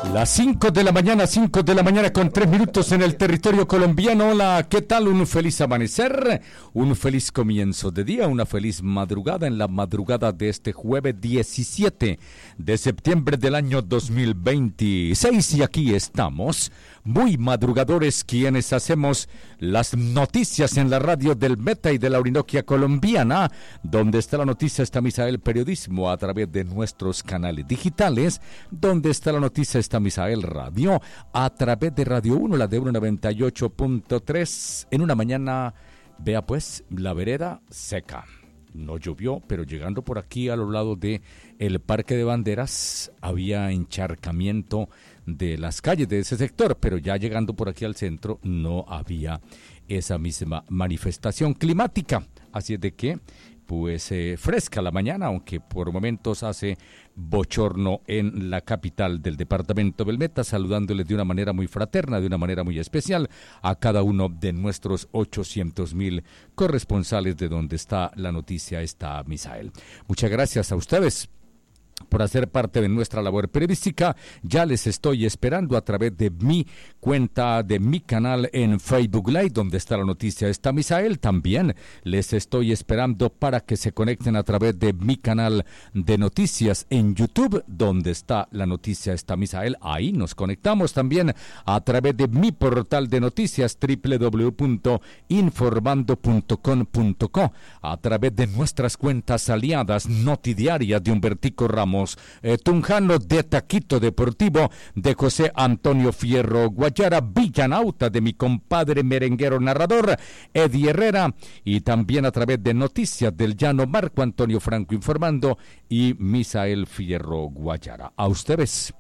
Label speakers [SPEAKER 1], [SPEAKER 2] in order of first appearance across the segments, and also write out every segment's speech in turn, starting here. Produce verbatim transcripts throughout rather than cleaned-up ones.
[SPEAKER 1] Las cinco de la mañana, cinco de la mañana con tres minutos en el territorio colombiano. Hola, ¿qué tal? Un feliz amanecer, un feliz comienzo de día, una feliz madrugada en la madrugada de este jueves diecisiete de septiembre del año dos mil veintiséis. Y aquí estamos, muy madrugadores, quienes hacemos las noticias en la radio del Meta y de la Orinoquia colombiana. Donde está la noticia está Misael Periodismo a través de nuestros canales digitales. Donde está la noticia está Misael Radio a través de Radio uno, la de uno noventa y ocho punto tres. En una mañana, vea pues, la vereda seca. No llovió, pero llegando por aquí a los lados de el Parque de Banderas había encharcamiento de las calles de ese sector, pero ya llegando por aquí al centro no había esa misma manifestación climática. Así es de que pues eh, fresca la mañana, aunque por momentos hace bochorno en la capital del departamento del Meta, saludándoles de una manera muy fraterna, de una manera muy especial a cada uno de nuestros ochocientos mil corresponsales de donde está la noticia, está Misael. Muchas gracias a ustedes por hacer parte de nuestra labor periodística. Ya les estoy esperando a través de mi cuenta, de mi canal en Facebook Live, donde está la noticia está Misael. También les estoy esperando para que se conecten a través de mi canal de noticias en YouTube, donde está la noticia está Misael. Ahí nos conectamos también a través de mi portal de noticias doble u doble u doble u punto informando punto com punto co, a través de nuestras cuentas aliadas notidiarias de Humbertico Ramos Eh, Tunjano, de Taquito Deportivo, de José Antonio Fierro Guayara, Villanauta, de mi compadre merenguero narrador Eddie Herrera, y también a través de Noticias del Llano, Marco Antonio Franco informando, y Misael Fierro Guayara. A ustedes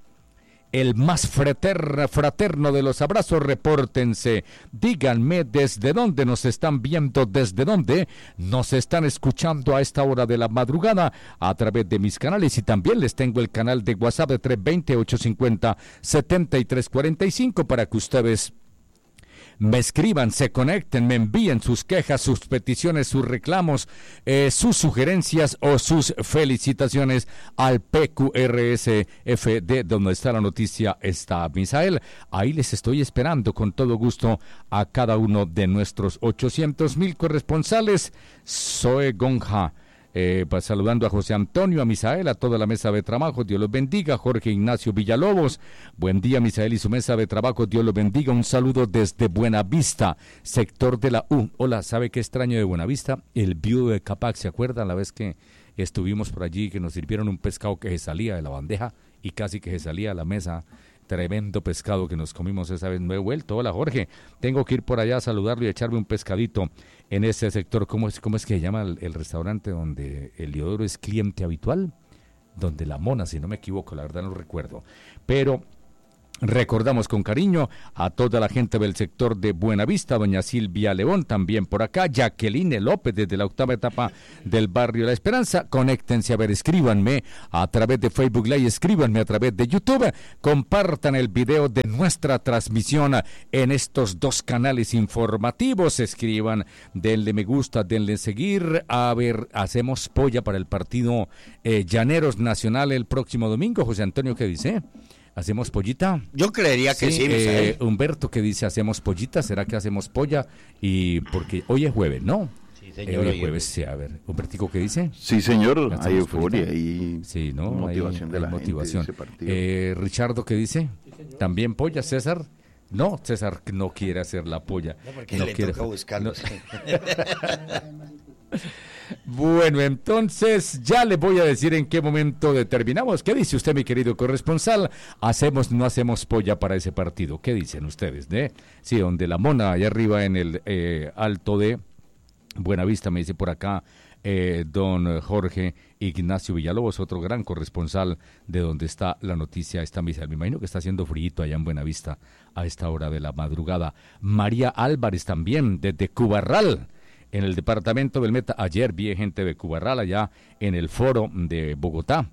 [SPEAKER 1] el más fraterno, fraterno de los abrazos, repórtense, díganme desde dónde nos están viendo, desde dónde nos están escuchando a esta hora de la madrugada a través de mis canales, y también les tengo el canal de WhatsApp de tres dos cero, ocho cinco cero, siete tres cuatro cinco para que ustedes me escriban, se conecten, me envíen sus quejas, sus peticiones, sus reclamos, eh, sus sugerencias o sus felicitaciones al P Q R S F D, donde está la noticia, está Misael. Ahí les estoy esperando con todo gusto a cada uno de nuestros ochocientos mil corresponsales. Zoe Gonja. Eh, pues, saludando a José Antonio, a Misael, a toda la mesa de trabajo, Dios los bendiga. Jorge Ignacio Villalobos, buen día Misael y su mesa de trabajo, Dios los bendiga. Un saludo desde Buenavista, sector de la U. Hola, ¿sabe qué extraño de Buenavista? El viudo de Capac, ¿se acuerdan la vez que estuvimos por allí, que nos sirvieron un pescado que se salía de la bandeja y casi que se salía a la mesa? Tremendo pescado que nos comimos esa vez. No he vuelto. Hola Jorge, tengo que ir por allá a saludarlo y echarme un pescadito en ese sector. ¿Cómo es, cómo es que se llama el, el restaurante donde Eliodoro es cliente habitual? Donde La Mona, si no me equivoco, la verdad no recuerdo. Pero recordamos con cariño a toda la gente del sector de Buenavista, doña Silvia León también por acá, Jacqueline López desde la octava etapa del barrio La Esperanza. Conéctense, a ver, escríbanme a través de Facebook Live, escríbanme a través de YouTube, compartan el video de nuestra transmisión en estos dos canales informativos, escriban, denle me gusta, denle seguir. A ver, hacemos polla para el partido eh, Llaneros Nacional el próximo domingo. José Antonio, ¿qué dice? ¿Hacemos pollita?
[SPEAKER 2] Yo creería que sí, sí
[SPEAKER 1] eh, Humberto, que dice, ¿hacemos pollita? ¿Será que hacemos polla? Y porque hoy es jueves, ¿no?
[SPEAKER 2] Sí, señor.
[SPEAKER 1] Eh, hoy es jueves, sí, a ver. ¿Humbertico qué dice?
[SPEAKER 3] Sí, señor, hay euforia y
[SPEAKER 1] sí, ¿no?
[SPEAKER 3] motivación
[SPEAKER 1] hay,
[SPEAKER 3] de la
[SPEAKER 1] hay motivación.
[SPEAKER 3] gente de ese partido.
[SPEAKER 1] Eh, Richardo, ¿qué dice? Sí, ¿también polla, César? No, César no quiere hacer la polla.
[SPEAKER 2] No, porque
[SPEAKER 1] no
[SPEAKER 2] le
[SPEAKER 1] quiere
[SPEAKER 2] toca buscarlo.
[SPEAKER 1] No. Bueno, entonces ya le voy a decir en qué momento determinamos. ¿Qué dice usted, mi querido corresponsal? ¿Hacemos, no hacemos polla para ese partido? ¿Qué dicen ustedes? ¿Eh? Sí, donde La Mona, allá arriba en el eh, alto de Buenavista, me dice por acá eh, don Jorge Ignacio Villalobos, otro gran corresponsal de donde está la noticia esta misa. Me imagino que está haciendo frío allá en Buenavista a esta hora de la madrugada. María Álvarez también, desde Cubarral, en el departamento del Meta. Ayer vi gente de Cubarral allá en el foro de Bogotá.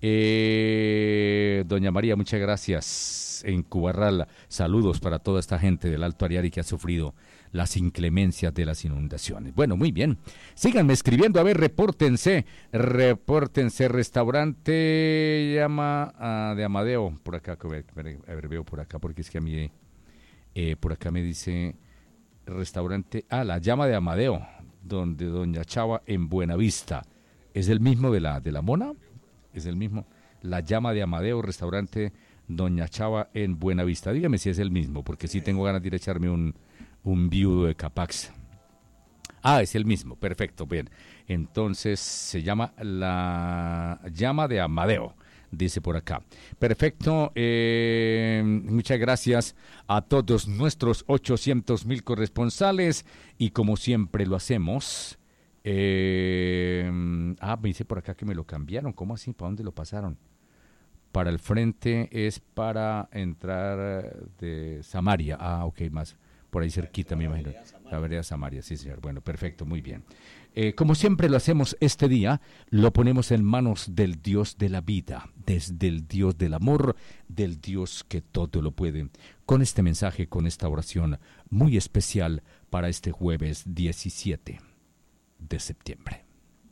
[SPEAKER 1] Eh, doña María, muchas gracias. En Cubarral, saludos para toda esta gente del Alto Ariari que ha sufrido las inclemencias de las inundaciones. Bueno, muy bien. Síganme escribiendo, a ver, repórtense, repórtense. Restaurante llama uh, de Amadeo, por acá, a ver, a ver, veo por acá, porque es que a mí, eh, por acá me dice restaurante, ah, la llama de Amadeo, donde doña Chava en Buenavista. ¿Es el mismo de la, de la Mona? Es el mismo. La llama de Amadeo, restaurante doña Chava en Buenavista. Dígame si es el mismo, porque sí tengo ganas de ir a echarme un, un viudo de Capax. Ah, es el mismo, perfecto, bien. Entonces se llama la llama de Amadeo, dice por acá. Perfecto, eh, muchas gracias a todos nuestros ochocientos mil corresponsales y como siempre lo hacemos... Eh, ah, me dice por acá que me lo cambiaron. ¿Cómo así? ¿Para dónde lo pasaron? Para el frente es para entrar de Samaria. Ah, ok, más por ahí cerquita, me imagino. La vereda Samaria, sí, señor. Bueno, perfecto, muy bien. Eh, como siempre lo hacemos este día, lo ponemos en manos del Dios de la vida, desde el Dios del amor, del Dios que todo lo puede. Con este mensaje, con esta oración muy especial para este jueves diecisiete de septiembre.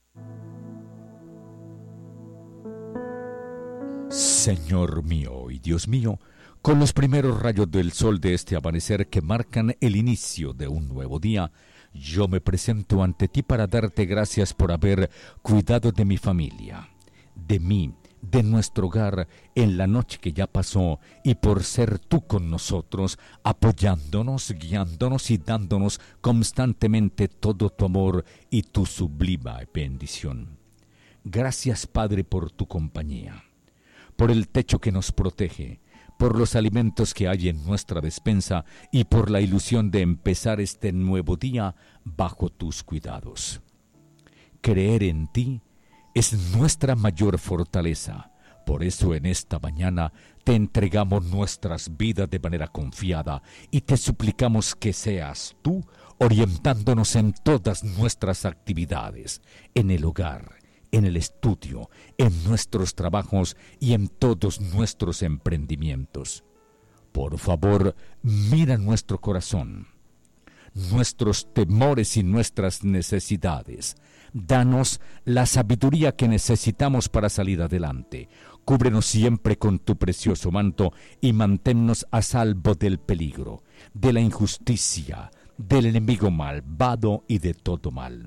[SPEAKER 1] Señor mío y Dios mío, con los primeros rayos del sol de este amanecer que marcan el inicio de un nuevo día, yo me presento ante ti para darte gracias por haber cuidado de mi familia, de mí, de nuestro hogar en la noche que ya pasó y por ser tú con nosotros, apoyándonos, guiándonos y dándonos constantemente todo tu amor y tu sublime bendición. Gracias, Padre, por tu compañía, por el techo que nos protege, por los alimentos que hay en nuestra despensa y por la ilusión de empezar este nuevo día bajo tus cuidados. Creer en ti es nuestra mayor fortaleza. Por eso en esta mañana te entregamos nuestras vidas de manera confiada y te suplicamos que seas tú orientándonos en todas nuestras actividades, en el hogar, en el estudio, en nuestros trabajos y en todos nuestros emprendimientos. Por favor, mira nuestro corazón, nuestros temores y nuestras necesidades. Danos la sabiduría que necesitamos para salir adelante. Cúbrenos siempre con tu precioso manto y manténnos a salvo del peligro, de la injusticia, del enemigo malvado y de todo mal.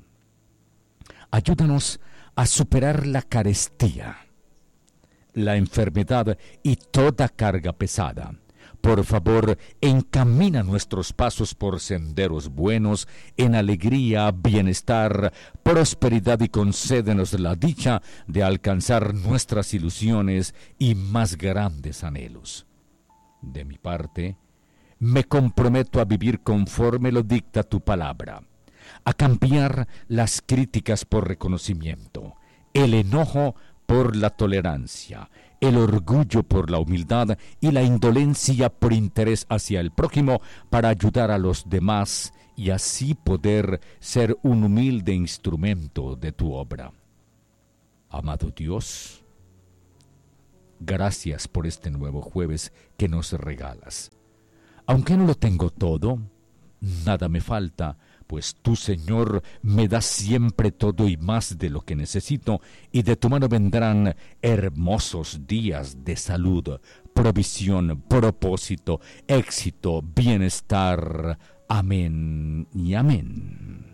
[SPEAKER 1] Ayúdanos a superar la carestía, la enfermedad y toda carga pesada. Por favor, encamina nuestros pasos por senderos buenos, en alegría, bienestar, prosperidad y concédenos la dicha de alcanzar nuestras ilusiones y más grandes anhelos. De mi parte, me comprometo a vivir conforme lo dicta tu palabra, a cambiar las críticas por reconocimiento, el enojo por la tolerancia, el orgullo por la humildad y la indolencia por interés hacia el prójimo para ayudar a los demás y así poder ser un humilde instrumento de tu obra. Amado Dios, gracias por este nuevo jueves que nos regalas. Aunque no lo tengo todo, nada me falta, pues tú, Señor, me das siempre todo y más de lo que necesito, y de tu mano vendrán hermosos días de salud, provisión, propósito, éxito, bienestar. Amén y amén.